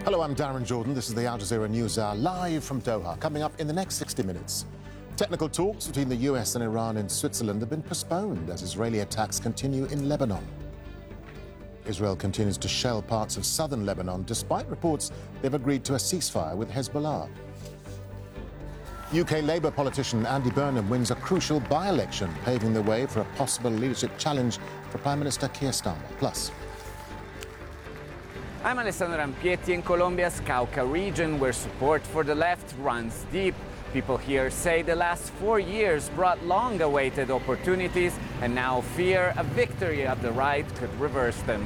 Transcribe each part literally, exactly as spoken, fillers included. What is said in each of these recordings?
Hello, I'm Darren Jordan. This is the Al Jazeera News Hour, live from Doha. Coming up in the next sixty minutes. Technical talks between the U S and Iran in Switzerland have been postponed as Israeli attacks continue in Lebanon. Israel continues to shell parts of southern Lebanon, despite reports they've agreed to a ceasefire with Hezbollah. U K Labour politician Andy Burnham wins a crucial by-election, paving the way for a possible leadership challenge for Prime Minister Keir Starmer. Plus, I'm Alessandro Rampietti in Colombia's Cauca region, where support for the left runs deep. People here say the last four years brought long-awaited opportunities, and now fear a victory of the right could reverse them.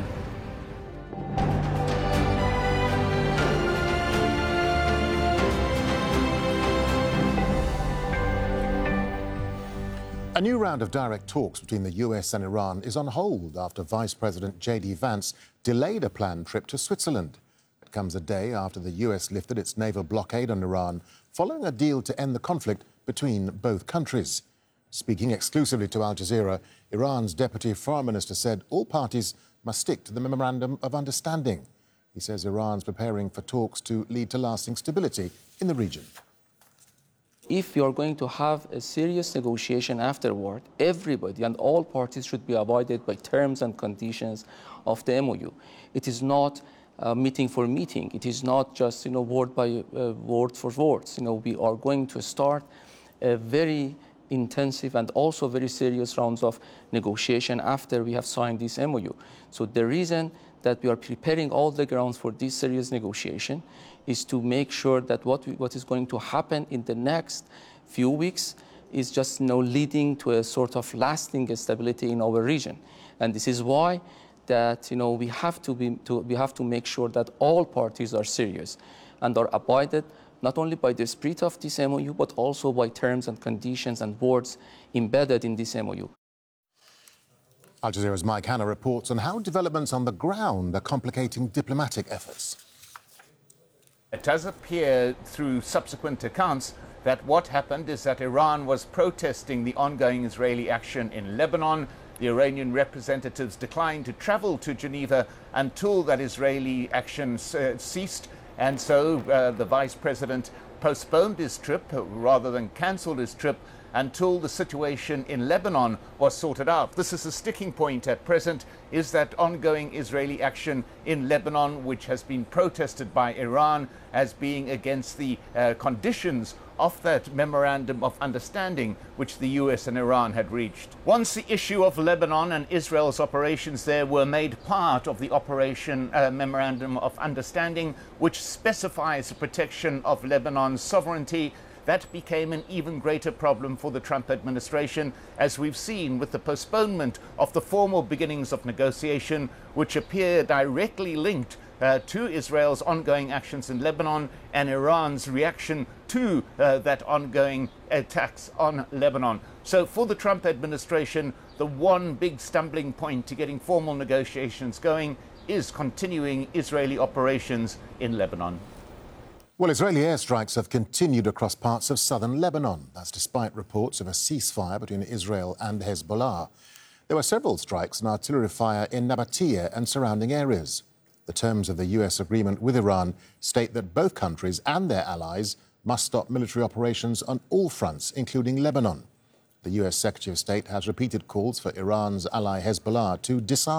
A new round of direct talks between the U S and Iran is on hold after Vice President J D Vance delayed a planned trip to Switzerland. It comes a day after the U S lifted its naval blockade on Iran, following a deal to end the conflict between both countries. Speaking exclusively to Al Jazeera, Iran's Deputy Foreign Minister said all parties must stick to the Memorandum of Understanding. He says Iran's preparing for talks to lead to lasting stability in the region. If you are going to have a serious negotiation afterward, everybody and all parties should be abided by terms and conditions of the M O U. It is not uh, meeting for meeting. It is not just, you know, word by uh, word for words. You know, we are going to start a very intensive and also very serious rounds of negotiation after we have signed this M O U. So the reason that we are preparing all the grounds for this serious negotiation is to make sure that what, we, what is going to happen in the next few weeks is just, you know, leading to a sort of lasting stability in our region. And this is why that, you know, we have to, be, to, we have to make sure that all parties are serious and are abided not only by the spirit of this M O U, but also by terms and conditions and words embedded in this M O U. Al Jazeera's Mike Hanna reports on how developments on the ground are complicating diplomatic efforts. It does appear through subsequent accounts that what happened is that Iran was protesting the ongoing Israeli action in Lebanon. The Iranian representatives declined to travel to Geneva until that Israeli action uh, ceased. And so uh, the vice president postponed his trip rather than cancelled his trip until the situation in Lebanon was sorted out. This is a sticking point at present, is that ongoing Israeli action in Lebanon, which has been protested by Iran as being against the uh, conditions of that Memorandum of Understanding which the U S and Iran had reached. Once the issue of Lebanon and Israel's operations there were made part of the Operation uh, Memorandum of Understanding, which specifies the protection of Lebanon's sovereignty, that became an even greater problem for the Trump administration, as we've seen with the postponement of the formal beginnings of negotiation, which appear directly linked uh, to Israel's ongoing actions in Lebanon and Iran's reaction to uh, that ongoing attacks on Lebanon. So for the Trump administration, the one big stumbling point to getting formal negotiations going is continuing Israeli operations in Lebanon. Well, Israeli airstrikes have continued across parts of southern Lebanon. That's despite reports of a ceasefire between Israel and Hezbollah. There were several strikes and artillery fire in Nabatea and surrounding areas. The terms of the U S agreement with Iran state that both countries and their allies must stop military operations on all fronts, including Lebanon. The U S Secretary of State has repeated calls for Iran's ally Hezbollah to disarm.